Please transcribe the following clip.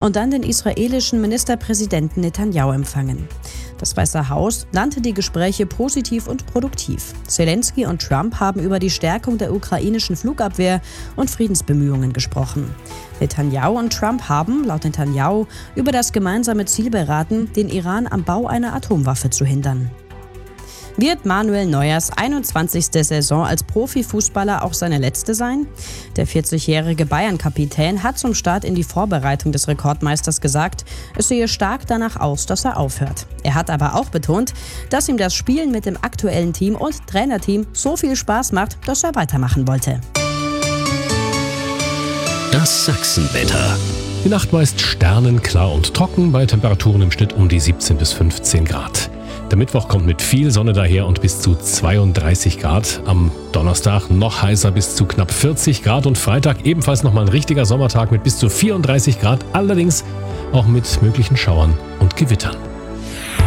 und dann den israelischen Ministerpräsidenten Netanyahu empfangen. Das Weiße Haus nannte die Gespräche positiv und produktiv. Zelensky und Trump haben über die Stärkung der ukrainischen Flugabwehr und Friedensbemühungen gesprochen. Netanyahu und Trump haben, laut Netanyahu, über das gemeinsame Ziel beraten, den Iran am Bau einer Atomwaffe zu hindern. Wird Manuel Neuers 21. Saison als Profifußballer auch seine letzte sein? Der 40-jährige Bayern-Kapitän hat zum Start in die Vorbereitung des Rekordmeisters gesagt, es sehe stark danach aus, dass er aufhört. Er hat aber auch betont, dass ihm das Spielen mit dem aktuellen Team und Trainerteam so viel Spaß macht, dass er weitermachen wollte. Das Sachsenwetter. Die Nacht meist sternenklar und trocken, bei Temperaturen im Schnitt um die 17 bis 15 Grad. Der Mittwoch kommt mit viel Sonne daher und bis zu 32 Grad. Am Donnerstag noch heißer bis zu knapp 40 Grad und Freitag ebenfalls nochmal ein richtiger Sommertag mit bis zu 34 Grad, allerdings auch mit möglichen Schauern und Gewittern.